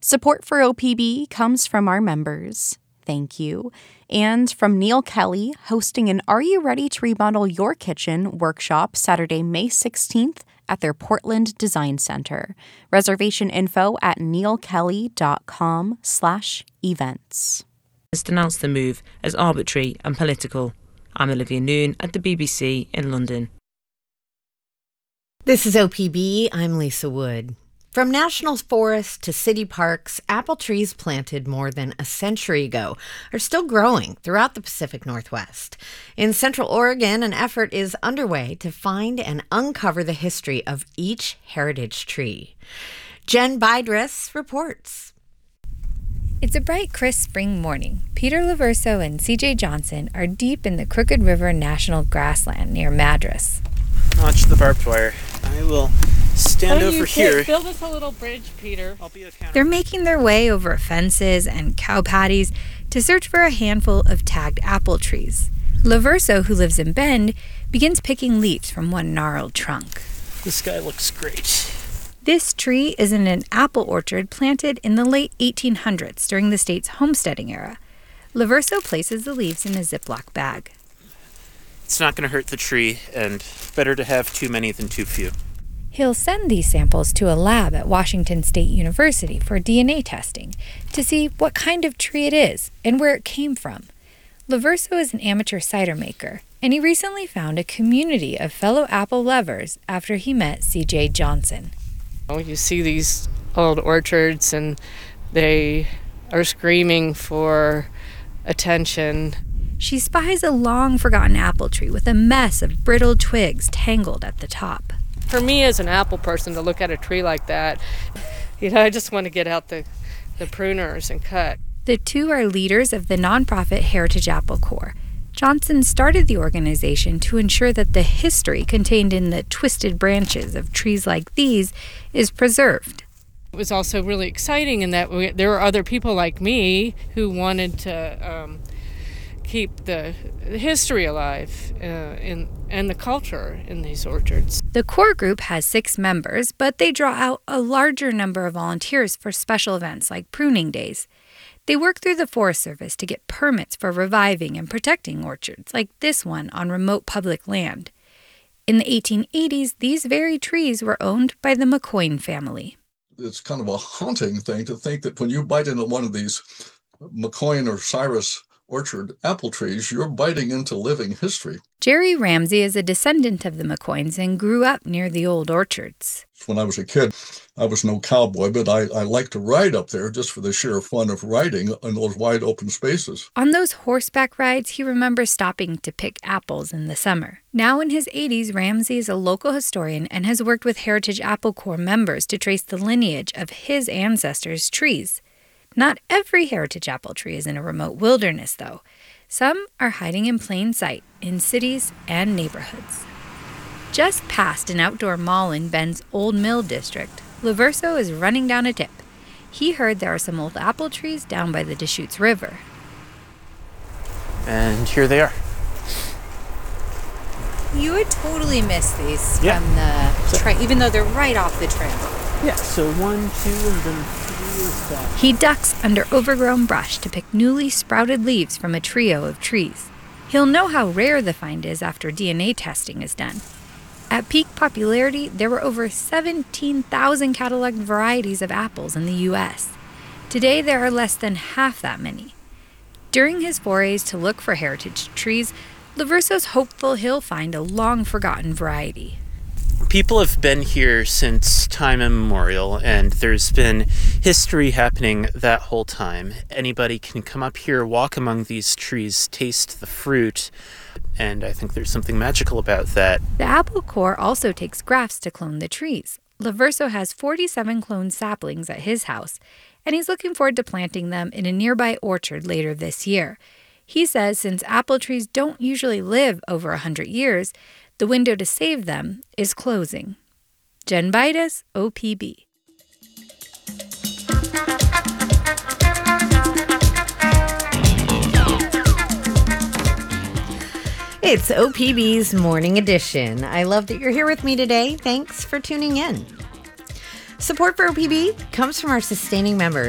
Support for OPB comes from our members. Thank you. And from Neil Kelly, hosting an Are You Ready to Remodel Your Kitchen workshop Saturday, May 16th at their Portland Design Center. Reservation info at neilkelly.com/events. Has denounced the move as arbitrary and political. I'm Olivia Noon at the BBC in London. This is OPB. I'm Lisa Wood. From national forests to city parks, apple trees planted more than a century ago are still growing throughout the Pacific Northwest. In Central Oregon, an effort is underway to find and uncover the history of each heritage tree. Jen Bydress reports. It's a bright, crisp spring morning. Peter Laverso and CJ Johnson are deep in the Crooked River National Grassland near Madras. Watch the barbed wire. I will stand over here. Build us a little bridge, Peter. They're making their way over fences and cow patties to search for a handful of tagged apple trees. Laverso, who lives in Bend, begins picking leaves from one gnarled trunk. This guy looks great. This tree is in an apple orchard planted in the late 1800s during the state's homesteading era. Laverso places the leaves in a Ziploc bag. It's not going to hurt the tree, and better to have too many than too few. He'll send these samples to a lab at Washington State University for DNA testing to see what kind of tree it is and where it came from. Laverso is an amateur cider maker, and he recently found a community of fellow apple lovers after he met C.J. Johnson. You see these old orchards, and they are screaming for attention. She spies a long-forgotten apple tree with a mess of brittle twigs tangled at the top. For me as an apple person to look at a tree like that, I just want to get out the pruners and cut. The two are leaders of the nonprofit Heritage Apple Corps. Johnson started the organization to ensure that the history contained in the twisted branches of trees like these is preserved. It was also really exciting in that there were other people like me who wanted to keep the history alive and the culture in these orchards. The core group has 6 members, but they draw out a larger number of volunteers for special events like pruning days. They work through the Forest Service to get permits for reviving and protecting orchards like this one on remote public land. In the 1880s, these very trees were owned by the McCoyne family. It's kind of a haunting thing to think that when you bite into one of these McCoyne or Cyrus orchard apple trees, you're biting into living history. Jerry Ramsey is a descendant of the McCoynes and grew up near the old orchards. When I was a kid, I was no cowboy, but I liked to ride up there just for the sheer fun of riding in those wide open spaces. On those horseback rides, he remembers stopping to pick apples in the summer. Now in his 80s, Ramsey is a local historian and has worked with Heritage Apple Corps members to trace the lineage of his ancestors' trees. Not every heritage apple tree is in a remote wilderness, though. Some are hiding in plain sight in cities and neighborhoods. Just past an outdoor mall in Bend's Old Mill district, Laverso is running down a tip. He heard there are some old apple trees down by the Deschutes River. And here they are. You would totally miss these from the trail, even though they're right off the trail. Yeah, so 1, 2, and then 3 is that. He ducks under overgrown brush to pick newly sprouted leaves from a trio of trees. He'll know how rare the find is after DNA testing is done. At peak popularity, there were over 17,000 cataloged varieties of apples in the U.S. Today, there are less than half that many. During his forays to look for heritage trees, Laverso's hopeful he'll find a long-forgotten variety. People have been here since time immemorial, and there's been history happening that whole time. Anybody can come up here, walk among these trees, taste the fruit, and I think there's something magical about that. The Apple Corps also takes grafts to clone the trees. Laverso has 47 cloned saplings at his house, and he's looking forward to planting them in a nearby orchard later this year. He says since apple trees don't usually live over 100 years, the window to save them is closing. Jen Bydress, OPB. It's OPB's Morning Edition. I love that you're here with me today. Thanks for tuning in. Support for OPB comes from our sustaining members.